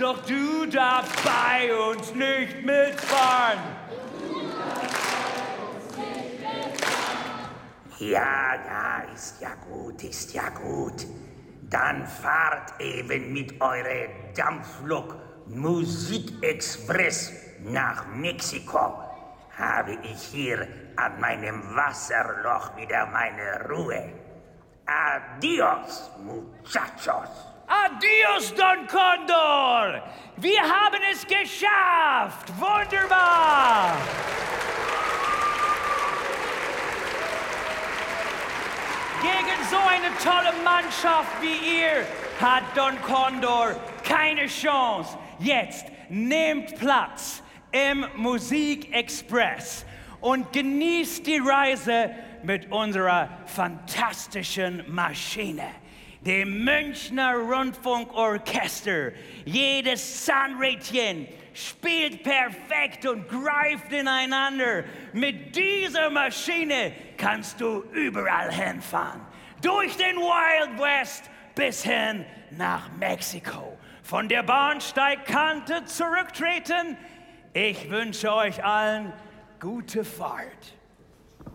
doch du darfst bei uns nicht mitfahren. Ja, ist ja gut. Dann fahrt eben mit eurer Dampflok Musikexpress nach Mexiko. Habe ich hier an meinem Wasserloch wieder meine Ruhe. Adios, muchachos. Adios, Don Condor! Wir haben es geschafft! Wunderbar! Gegen so eine tolle Mannschaft wie ihr hat Don Condor keine Chance. Jetzt nehmt Platz im Musikexpress und genießt die Reise mit unserer fantastischen Maschine. Dem Münchner Rundfunkorchester. Jedes Zahnrädchen spielt perfekt und greift ineinander. Mit dieser Maschine kannst du überall hinfahren. Durch den Wild West bis hin nach Mexiko. Von der Bahnsteigkante zurücktreten. Ich wünsche euch allen gute Fahrt.